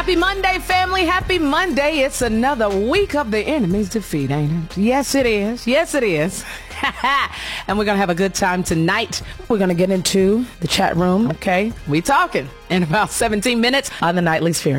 Happy Monday, family. Happy Monday. It's another week of the enemy's defeat, ain't it? Yes, it is. Yes, it is. And we're going to have a good time tonight. We're going to get into the chat room, okay? We talking in about 17 minutes on the Nightly Sphere.